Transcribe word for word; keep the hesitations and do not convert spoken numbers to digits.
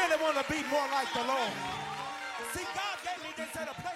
really want to be more like the Lord. See, God gave me this at a place.